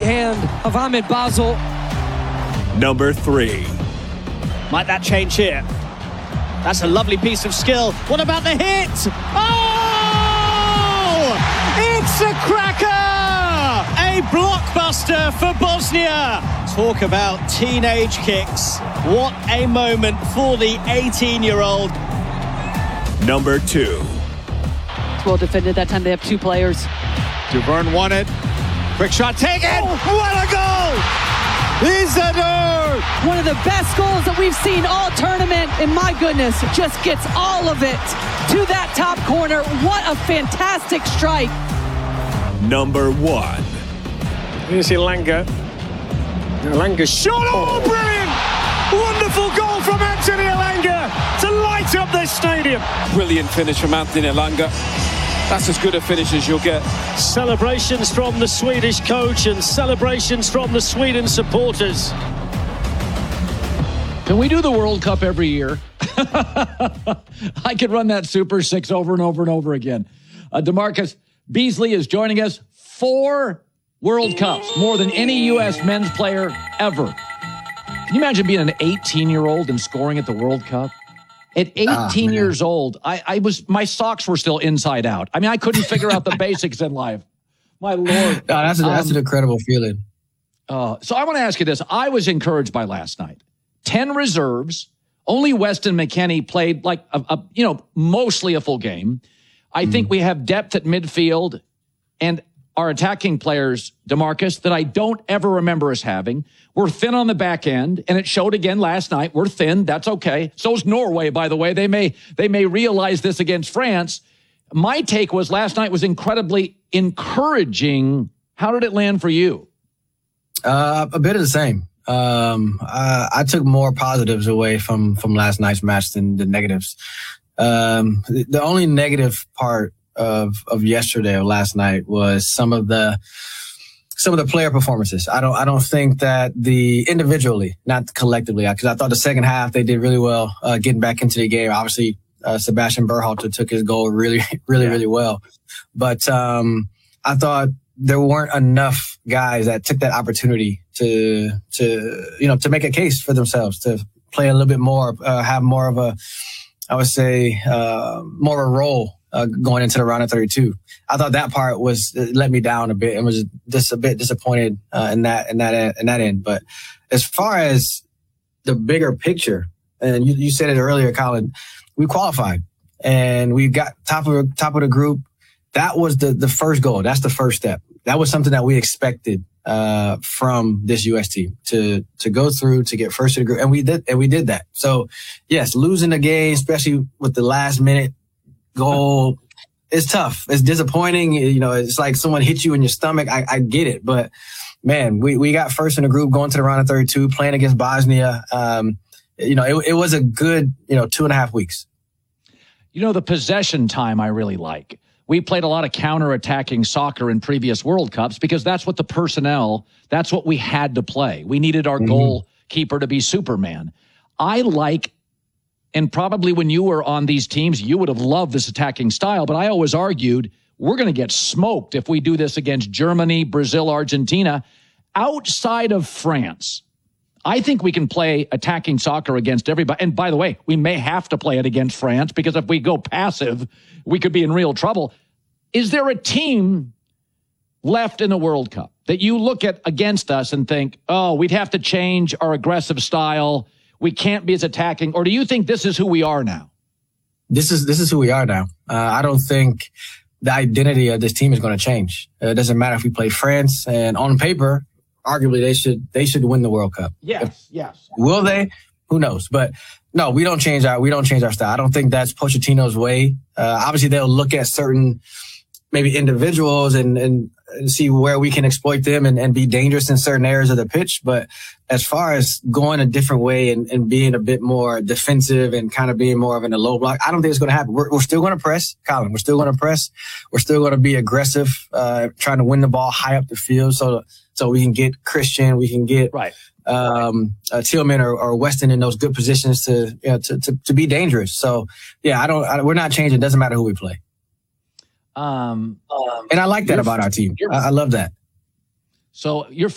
hand of Ahmed Basel. Number 3. Might that change here? That's a lovely piece of skill. What about the hit? Oh! It's a cracker! A blockbuster for Bosnia. Talk about teenage kicks. What a moment for the 18-year-old. Number 2. Well defended that time. They have 2 players. Duvern won it. Quick shot taken. Oh, what a goal! Isidore! One of the best goals that we've seen all tournament. And my goodness, just gets all of it to that top corner. What a fantastic strike. Number 1. Here's Elanga. Elanga shot. Oh, brilliant! Wonderful goal from Anthony Elanga to light up this stadium. Brilliant finish from Anthony Elanga. That's as good a finish as you'll get. Celebrations from the Swedish coach and celebrations from the Sweden supporters. Can we do the World Cup every year? I could run that Super 6 over and over and over again. DeMarcus Beasley is joining us. 4 World Cups, more than any U.S. men's player ever. Can you imagine being an 18-year-old and scoring at the World Cup? At 18 years old, my socks were still inside out. I mean, I couldn't figure out the basics in life. My Lord. No, that's an incredible feeling. So I want to ask you this. I was encouraged by last night. 10 reserves. Only Weston McKennie played like mostly a full game. I think we have depth at midfield and our attacking players, DeMarcus, that I don't ever remember us having. We're thin on the back end, and it showed again last night. We're thin. That's okay. So's Norway, by the way. They may realize this against France. My take was last night was incredibly encouraging. How did it land for you? A bit of the same. I took more positives away from last night's match than the negatives. The only negative part of yesterday or last night was some of the player performances. I don't think that individually, not collectively, because I thought the second half they did really well getting back into the game. Obviously, Sebastian Berhalter took his goal really well, but I thought there weren't enough guys that took that opportunity to make a case for themselves, to play a little bit more, have more of a, I would say, more of a role going into the round of 32. I thought that part let me down a bit and was just a bit disappointed in that end. But as far as the bigger picture, and you said it earlier, Colin, we qualified and we got top of the group. That was the first goal. That's the first step. That was something that we expected from this U.S. team to go through, to get first to the group, and we did that. So yes, losing the game, especially with the last minute goal, it's tough. It's disappointing. It's like someone hit you in your stomach. I get it, but man, we got first in the group, going to the round of 32, playing against Bosnia. It was a good 2.5 weeks. The possession time I really like. We played a lot of counter-attacking soccer in previous World Cups because that's what that's what we had to play. We needed our goalkeeper to be Superman. I like, and probably when you were on these teams, you would have loved this attacking style, but I always argued we're going to get smoked if we do this against Germany, Brazil, Argentina. Outside of France, I think we can play attacking soccer against everybody. And by the way, we may have to play it against France because if we go passive, we could be in real trouble. Is there a team left in the World Cup that you look at against us and think, oh, we'd have to change our aggressive style, we can't be as attacking? Or do you think this is who we are now? This is who we are now. I don't think the identity of this team is going to change. It doesn't matter if we play France, and on paper, arguably they should win the World Cup. Yes. Will they? Who knows? But no, we don't change our style. I don't think that's Pochettino's way. Obviously, they'll look at certain maybe individuals and see where we can exploit them and be dangerous in certain areas of the pitch. But as far as going a different way and being a bit more defensive and kind of being more of in a low block, I don't think it's going to happen. We're still going to press, Colin. We're still going to press. We're still going to be aggressive, trying to win the ball high up the field so we can get Christian, we can get Tillman or Weston in those good positions to be dangerous. So yeah, we're not changing. It doesn't matter who we play. And I like that about our team. I love that. So you're